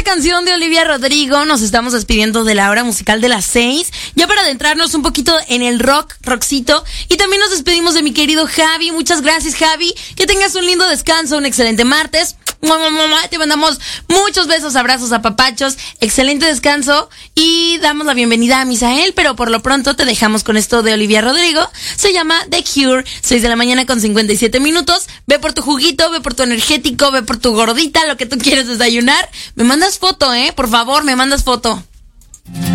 canción de Olivia Rodrigo nos estamos despidiendo de la hora musical de las 6, ya para adentrarnos un poquito en el rockcito, y también nos despedimos de mi querido Javi. Muchas gracias, Javi, que tengas un lindo descanso, un excelente martes. Te mandamos muchos besos, abrazos, apapachos, excelente descanso, y damos la bienvenida a Misael, pero por lo pronto te dejamos con esto de Olivia Rodrigo. Se llama The Cure, 6 de la mañana con 57 minutos. Ve por tu juguito, ve por tu energético, ve por tu gordita, lo que tú quieres desayunar. Me mandas foto, por favor, me mandas foto.